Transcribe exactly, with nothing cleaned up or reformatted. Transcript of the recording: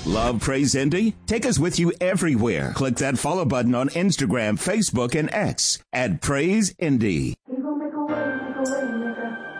Love Praise Indy? Take us with you everywhere. Click that follow button on Instagram, Facebook, and X at Praise Indy.